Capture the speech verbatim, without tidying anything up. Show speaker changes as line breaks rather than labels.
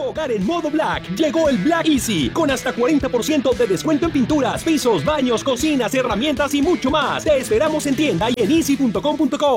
Hogar en modo Black. Llegó el Black Easy, con hasta cuarenta por ciento de descuento en pinturas, pisos, baños, cocinas, herramientas y mucho más. Te esperamos en tienda y en easy punto com punto co.